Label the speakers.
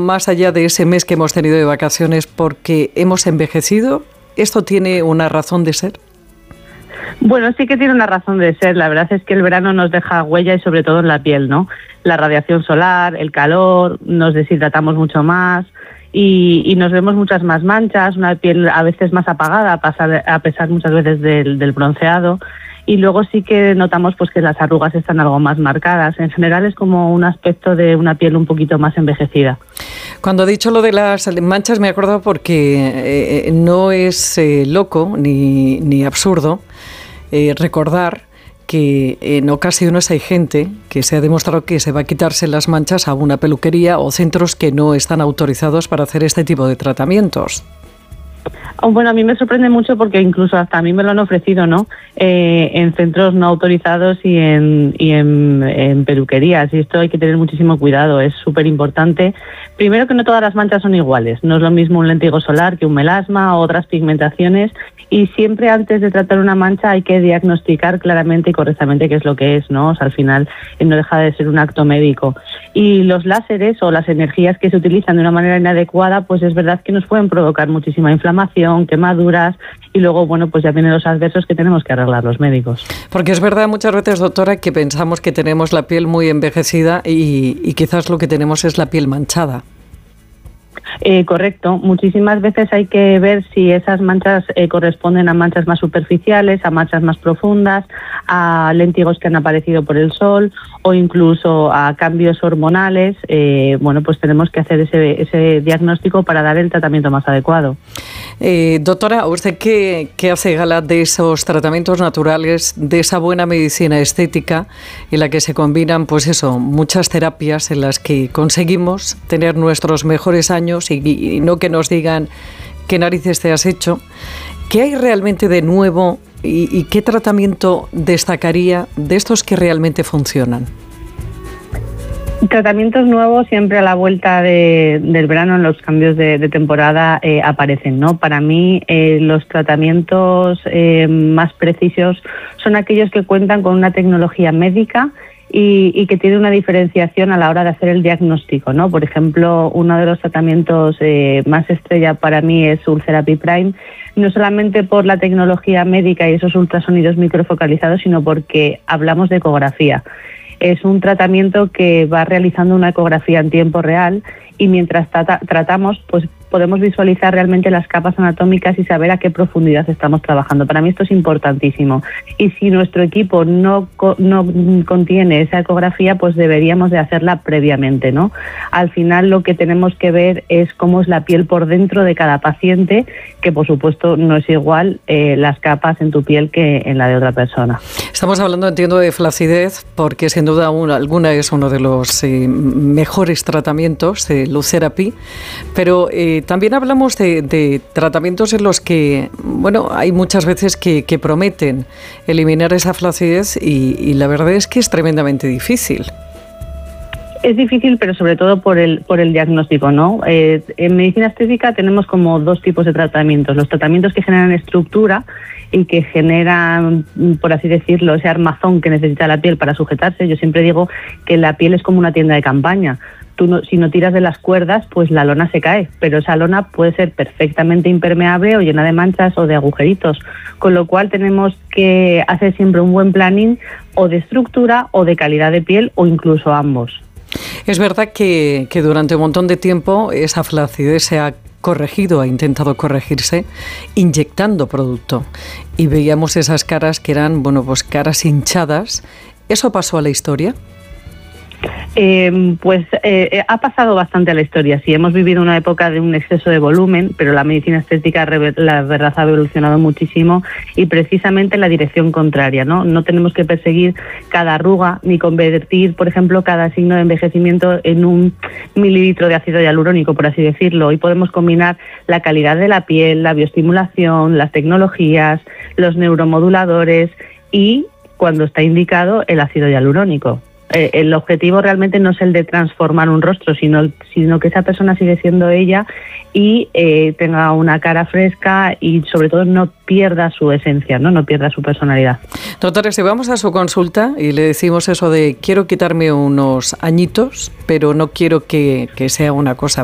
Speaker 1: más allá de ese mes que hemos tenido de vacaciones porque hemos envejecido? ¿Esto tiene una razón de ser?
Speaker 2: Bueno, sí que tiene una razón de ser. La verdad es que el verano nos deja huella y sobre todo en la piel, ¿no? La radiación solar, el calor, nos deshidratamos mucho más y nos vemos muchas más manchas, una piel a veces más apagada a pesar muchas veces del bronceado. Y luego sí que notamos pues que las arrugas están algo más marcadas. En general es como un aspecto de una piel un poquito más envejecida.
Speaker 1: Cuando he dicho lo de las manchas me he acordado porque no es loco ni absurdo recordar que en ocasiones hay gente que se ha demostrado que se va a quitarse las manchas a una peluquería o centros que no están autorizados para hacer este tipo de tratamientos.
Speaker 2: Bueno, a mí me sorprende mucho porque incluso hasta a mí me lo han ofrecido, ¿no? En centros no autorizados y en peluquerías. Y esto hay que tener muchísimo cuidado, es súper importante. Primero que no todas las manchas son iguales. No es lo mismo un léntigo solar que un melasma o otras pigmentaciones. Y siempre antes de tratar una mancha hay que diagnosticar claramente y correctamente qué es lo que es, ¿no? O sea, al final no deja de ser un acto médico. Y los láseres o las energías que se utilizan de una manera inadecuada, pues es verdad que nos pueden provocar muchísima inflamación, quemaduras y luego, bueno, pues ya vienen los adversos que tenemos que arreglar los médicos.
Speaker 1: Porque es verdad muchas veces, doctora, que pensamos que tenemos la piel muy envejecida y quizás lo que tenemos es la piel manchada.
Speaker 2: Correcto. Muchísimas veces hay que ver si esas manchas corresponden a manchas más superficiales, a manchas más profundas, a léntigos que han aparecido por el sol o incluso a cambios hormonales. Bueno, pues tenemos que hacer ese diagnóstico para dar el tratamiento más adecuado.
Speaker 1: Doctora, usted que hace gala de esos tratamientos naturales, de esa buena medicina estética en la que se combinan, pues eso, muchas terapias en las que conseguimos tener nuestros mejores años y no que nos digan qué narices te has hecho. ¿Qué hay realmente de nuevo y qué tratamiento destacaría de estos que realmente funcionan?
Speaker 2: Tratamientos nuevos siempre a la vuelta del verano, en los cambios de temporada aparecen, ¿no? Para mí los tratamientos más precisos son aquellos que cuentan con una tecnología médica y que tiene una diferenciación a la hora de hacer el diagnóstico, ¿no? Por ejemplo, uno de los tratamientos más estrella para mí es Ulcerapi Prime, no solamente por la tecnología médica y esos ultrasonidos microfocalizados, sino porque hablamos de ecografía. Es un tratamiento que va realizando una ecografía en tiempo real y mientras tratamos, pues podemos visualizar realmente las capas anatómicas y saber a qué profundidad estamos trabajando. Para mí esto es importantísimo. Y si nuestro equipo no contiene esa ecografía, pues deberíamos de hacerla previamente, ¿no? Al final lo que tenemos que ver es cómo es la piel por dentro de cada paciente, que por supuesto no es igual las capas en tu piel que en la de otra persona.
Speaker 1: Estamos hablando, entiendo, de flacidez, porque sin duda alguna es uno de los mejores tratamientos de Ulcerapi, pero también hablamos de tratamientos en los que, bueno, hay muchas veces que prometen eliminar esa flacidez y la verdad es que es tremendamente difícil.
Speaker 2: Es difícil, pero sobre todo por el diagnóstico, ¿no? En medicina estética tenemos como dos tipos de tratamientos. Los tratamientos que generan estructura y que generan, por así decirlo, ese armazón que necesita la piel para sujetarse. Yo siempre digo que la piel es como una tienda de campaña. Si no tiras de las cuerdas, pues la lona se cae, pero esa lona puede ser perfectamente impermeable o llena de manchas o de agujeritos, con lo cual tenemos que hacer siempre un buen planning o de estructura o de calidad de piel o incluso ambos.
Speaker 1: Es verdad que durante un montón de tiempo esa flacidez se ha corregido, ha intentado corregirse inyectando producto y veíamos esas caras que eran, bueno, pues caras hinchadas. ¿Eso pasó a la historia?
Speaker 2: Ha pasado bastante a la historia. Sí, hemos vivido una época de un exceso de volumen, pero la medicina estética, la verdad, ha evolucionado muchísimo y precisamente en la dirección contraria, ¿no? No tenemos que perseguir cada arruga ni convertir, por ejemplo, cada signo de envejecimiento en un mililitro de ácido hialurónico, por así decirlo. Hoy podemos combinar la calidad de la piel, la bioestimulación, las tecnologías, los neuromoduladores y, cuando está indicado, el ácido hialurónico. El objetivo realmente no es el de transformar un rostro, sino que esa persona sigue siendo ella y tenga una cara fresca y sobre todo no pierda su esencia, no pierda su personalidad.
Speaker 1: Doctora, si vamos a su consulta y le decimos eso de quiero quitarme unos añitos, pero no quiero que sea una cosa